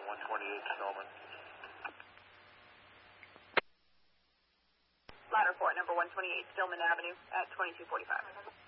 128 Stillman. Ladder 4, number 128 Stillman Avenue at 2245.